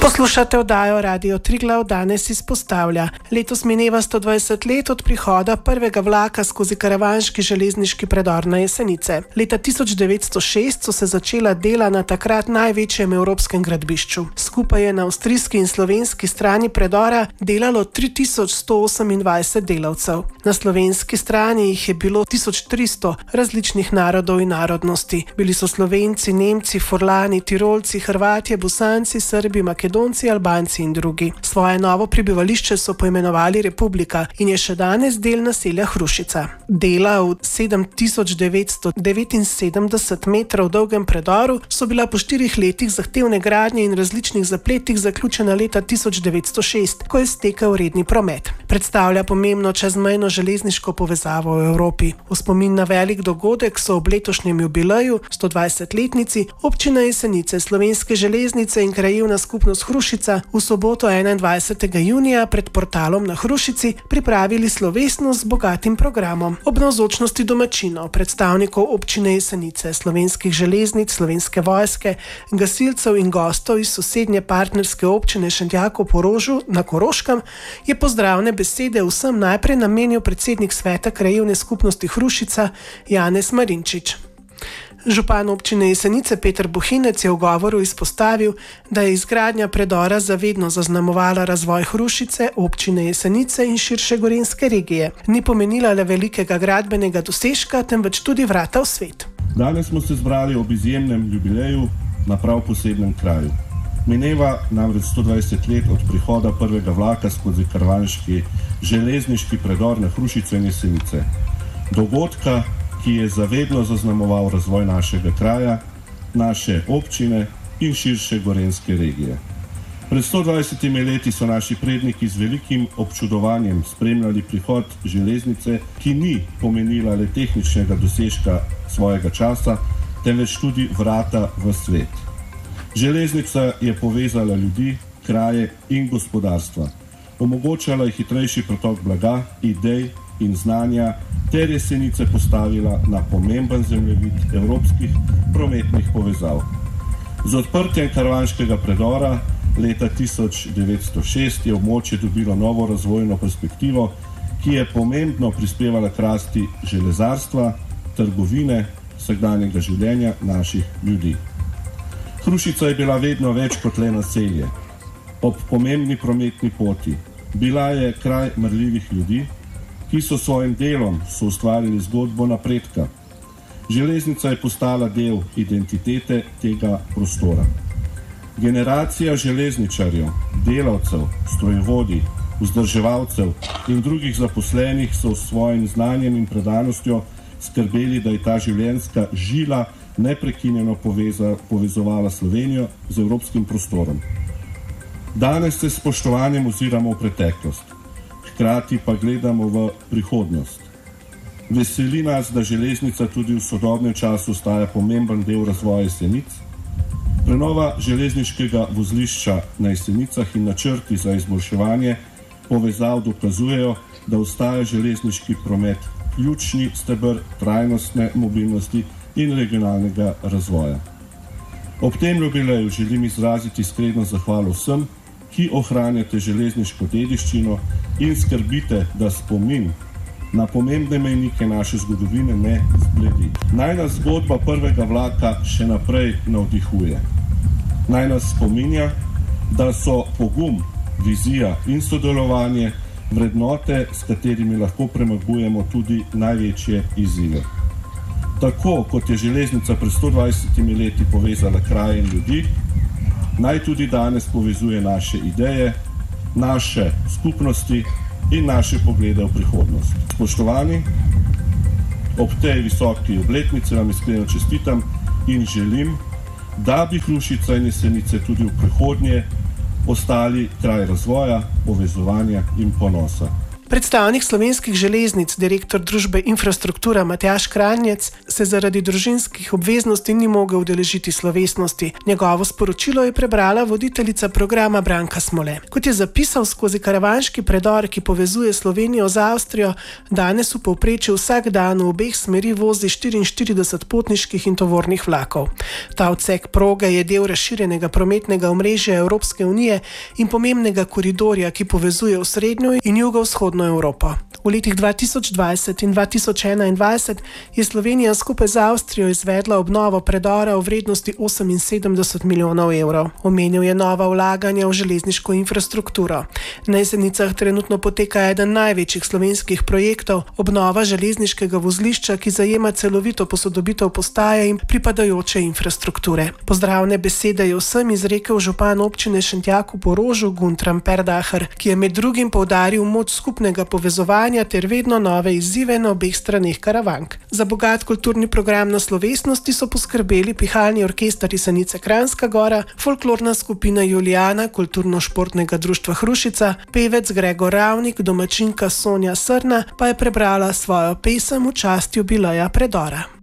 Poslušate oddajo Radio Triglav, danes izpostavlja. Letos mineva 120 let od prihoda prvega vlaka skozi karavanški železniški predor na Jesenice. Leta 1906 so se začela dela na takrat največjem evropskem gradbišču. Skupaj je na avstrijski in slovenski strani predora delalo 3128 delavcev. Na slovenski strani jih je bilo 1300 različnih narodov in narodnosti. Bili so Slovenci, Nemci, Furlani, Tirolci, Hrvatje, Bosanci, Srbi, Makedonci, Albanci in drugi. Svoje novo prebivališče so poimenovali Republika in je še danes del naselja Hrušica. Dela v 7979 metrov dolgem predoru so bila po 4 letih zahtevne gradnje in različnih zapletih zaključena leta 1906, ko je stekel redni promet. Predstavlja pomembno čezmejno železniško povezavo v Evropi. V spomin na velik dogodek so ob letošnjem jubileju, 120-letnici, občina Jesenice, Slovenske železnice in krajevna skupnost Hrušica v soboto 21. junija pred portalom na Hrušici pripravili slovesnost z bogatim programom. Ob navzočnosti domačinov, predstavnikov občine Jesenice, Slovenskih železnic, Slovenske vojske, gasilcev in gostov iz sosednje partnerske občine Šentjak ob Orožju na Koroškem je pozdravne besede vsem najprej namenil predsednik sveta krajevne skupnosti Hrušica Janez Marinčič. Župan občine Jesenice Peter Bohinec je v govoru izpostavil, da je izgradnja predora zavedno zaznamovala razvoj Hrušice, občine Jesenice in širše gorenjske regije. Ni pomenila le velikega gradbenega dosežka, temveč tudi vrata v svet. Danes smo se zbrali ob izjemnem jubileju na prav posebnem kraju. Mineva namreč 120 let od prihoda prvega vlaka skozi karavanški železniški predor na Hrušice in Jesenice. Dogodka, ki je zavedno zaznamoval razvoj našega kraja, naše občine in širše gorenjske regije. Pred 120 leti so naši predniki z velikim občudovanjem spremljali prihod železnice, ki ni pomenila le tehničnega dosežka svojega časa, temveč tudi vrata v svet. Železnica je povezala ljudi, kraje in gospodarstva. Omogočala je hitrejši pretok blaga, idej in znanja, ter Jesenice postavila na pomemben zemljevid evropskih prometnih povezav. Z odprtjem karavanškega predora leta 1906 je območje dobilo novo razvojno perspektivo, ki je pomembno prispevala k rasti železarstva, trgovine, vsakdanjega življenja naših ljudi. Hrušica je bila vedno več kot le naselje. Ob pomembni prometni poti bila je kraj marljivih ljudi, ki so svojim delom soustvarili zgodbo napredka. Železnica je postala del identitete tega prostora. Generacija železničarjev, delavcev, strojevodij, vzdrževalcev in drugih zaposlenih so s svojim znanjem in predanostjo skrbeli, da je ta življenjska žila neprekinjeno povezovala Slovenijo z evropskim prostorom. Danes se s spoštovanjem oziramo v preteklost, hkrati pa gledamo v prihodnost. Veseli nas, da železnica tudi v sodobnem času ostaja pomemben del razvoja Jesenic. Prenova železniškega vozlišča na Jesenicah in načrti za izboljševanje povezav dokazujejo, da ostaja železniški promet ključni steber trajnostne mobilnosti in regionalnega razvoja. Ob tem jubileju želim izraziti iskreno zahvalo vsem, ki ohranjate železniško dediščino in skrbite, da spomin na pomembne mejnike naše zgodovine ne zbledi. Naj nas zgodba prvega vlaka še naprej navdihuje. Naj nas spominja, da so pogum, vizija in sodelovanje vrednote, s katerimi lahko premagujemo tudi največje izzive. Tako kot je železnica pred 120 leti povezala kraje in ljudi, naj tudi danes povezuje naše ideje, naše skupnosti in naše poglede v prihodnost. Spoštovani, ob tej visoki obletnici vam iskreno čestitam in želim, da bi Hrušica in Jesenice tudi v prihodnje ostali kraj razvoja, povezovanja in ponosa. Predstavnik Slovenskih železnic, direktor družbe Infrastruktura Matjaž Kranjec, se zaradi družinskih obveznosti ni mogel udeležiti slovesnosti. Njegovo sporočilo je prebrala voditeljica programa Branka Smole. Kot je zapisal, skozi karavanški predor, ki povezuje Slovenijo z Avstrijo, danes v povprečju vsak dan v obeh smeri vozi 44 potniških in tovornih vlakov. Ta odsek proge je del razširjenega prometnega omrežja Evropske unije in pomembnega koridorja, ki povezuje osrednjo in jugovzhodno Evropo. V letih 2020 in 2021 je Slovenija skupaj z Avstrijo izvedla obnovo predora v vrednosti 78 milijonov evrov. Omenil je nova vlaganja v železniško infrastrukturo. Na Jesenicah trenutno poteka eden največjih slovenskih projektov, obnova železniškega vozlišča, ki zajema celovito posodobitev postaje in pripadajoče infrastrukture. Pozdravne besede je vsem izrekel župan občine Šentjak v Porožu Guntram Perdaher, ki je med drugim poudaril moč skupnega povezovanja ter vedno nove izzive na obeh straneh Karavank. Za bogat kulturni program na slovesnosti so poskrbeli pihalni orkester Jesenice Kranjska Gora, folklorna skupina Julijana Kulturno-športnega društva Hrušica, pevec Gregor Ravnik, domačinka Sonja Srna pa je prebrala svojo pesem v čast jubileja predora.